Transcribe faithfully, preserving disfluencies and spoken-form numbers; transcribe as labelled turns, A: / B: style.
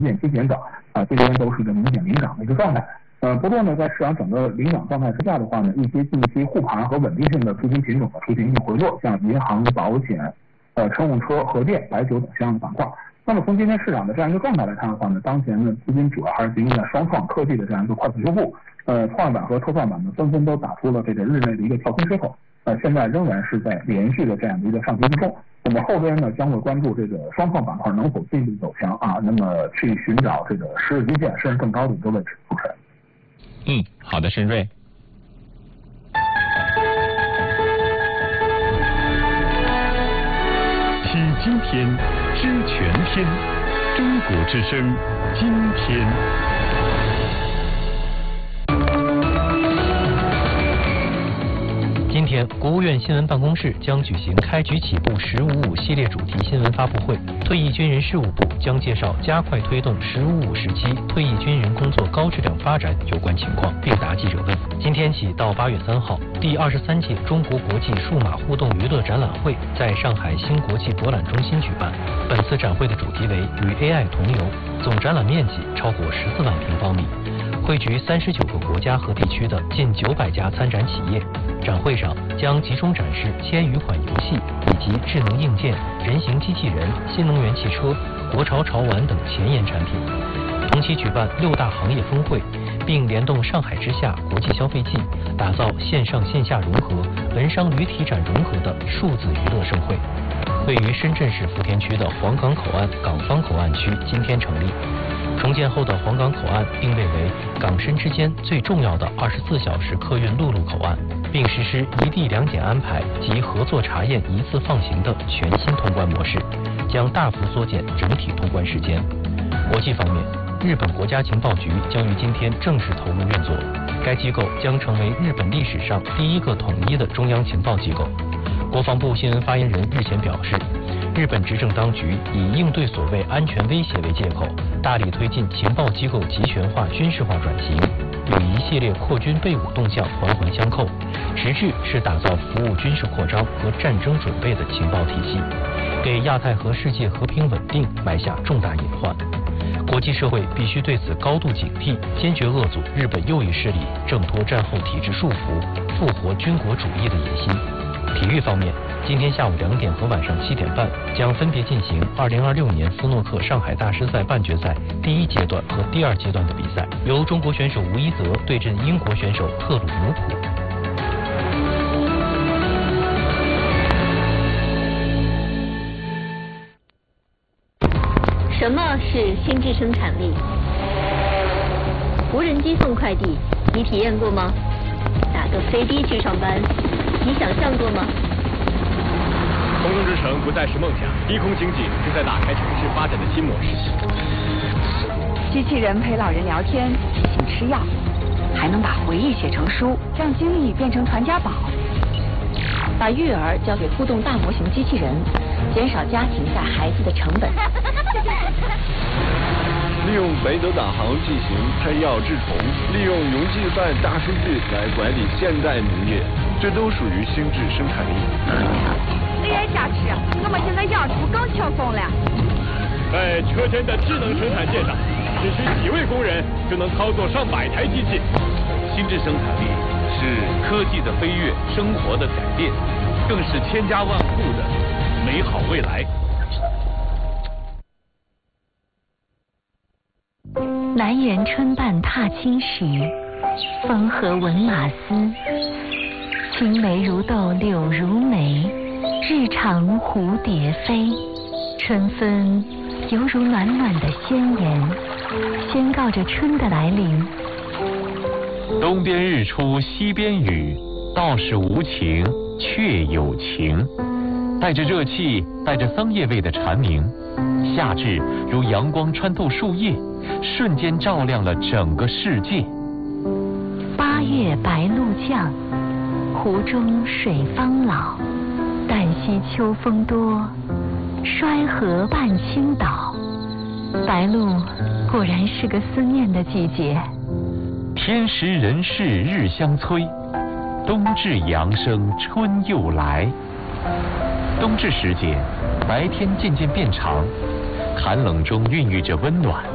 A: 见期减少啊，这边都是一个明显领涨的一个状态。呃，不过呢，在市场整个领涨状态之下的话呢，一些近期护盘和稳定性的资金品种呢出现一定回落，像银行、保险、呃乘用车、核电、白酒等相应的板块。那么从今天市场的这样一个状态来看的话呢，当前呢资金主要还是集中在双创科技的这样一个快速修复，呃，创业板和科创板呢纷纷都打出了这个日内的一个跳空缺口，呃，现在仍然是在连续的这样的一个上行之中。我们后边呢将会关注这个双创板块能否进一步走强啊，那么去寻找这个十日均线甚至更高的一个位置。主持人。
B: 嗯，好的，申瑞。
C: 听今天，知全天，中国之声，今天。
D: 今天，国务院新闻办公室将举行开局起步“十五五”系列主题新闻发布会。退役军人事务部将介绍加快推动“十五五”时期退役军人工作高质量发展有关情况，并答记者问。今天起到八月三号，第二十三届中国国际数码互动娱乐展览会在上海新国际博览中心举办。本次展会的主题为“与 A I 同游”，总展览面积超过十四万平方米，汇聚三十九个国家和地区的近九百家参展企业。展会上将集中展示千余款游戏以及智能硬件、人形机器人、新能源汽车、国潮潮玩等前沿产品。同期举办六大行业峰会，并联动上海之夏国际消费季，打造线上线下融合、文商旅体展融合的数字娱乐盛会。位于深圳市福田区的黄岗口岸港方口岸区今天成立。重建后的黄岗口岸定位为港深之间最重要的二十四小时客运陆路口岸，并实施一地两检安排及合作查验一次放行的全新通关模式，将大幅缩减整体通关时间。国际方面，日本国家情报局将于今天正式投入运作，该机构将成为日本历史上第一个统一的中央情报机构。国防部新闻发言人日前表示，日本执政当局以应对所谓安全威胁为借口，大力推进情报机构集权化、军事化转型，与一系列扩军备武动向环环相扣，实质是打造服务军事扩张和战争准备的情报体系，给亚太和世界和平稳定埋下重大隐患。国际社会必须对此高度警惕，坚决遏阻日本右翼势力挣脱战后体制束缚、复活军国主义的野心。体育方面，今天下午两点和晚上七点半将分别进行二零二六年斯诺克上海大师赛半决赛第一阶段和第二阶段的比赛，由中国选手吴一泽对阵英国选手特鲁姆普。
E: 什么是心智生产力？无人机送快递，你体验过吗？打个飞的去上班，你想象过吗？
F: 空中之城不再是梦想，低空经济正在打开城市发展的新模式。
G: 机器人陪老人聊天，提醒吃药，还能把回忆写成书，让经历变成传家宝。把育儿交给互动大模型机器人，减少家庭带孩子的成本。
H: 利用北斗导航进行配药治虫，利用云计算大数据来管理现代农业，这都属于心智生产力。
G: A I 加持，我们现在养猪更轻松了。
F: 在车间的智能生产线上，只需几位工人就能操作上百台机器。
I: 心智生产力是科技的飞跃，生活的改变，更是千家万户的美好未来。
J: 南园春半踏青时，风和闻马嘶。青梅如豆柳如眉，日长蝴蝶飞。春分犹如暖暖的宣言，宣告着春的来临。
C: 东边日出西边雨，道是无晴却有晴。带着热气，带着桑叶味的蝉鸣，夏至如阳光穿透树叶，瞬间照亮了整个世界。
J: 八月白露降，湖中水方老。旦夕秋风多，衰河伴青岛。白露果然是个思念的季节。
C: 天时人事日相催，冬至阳生春又来。冬至时节，白天渐渐变长，寒冷中孕育着温暖。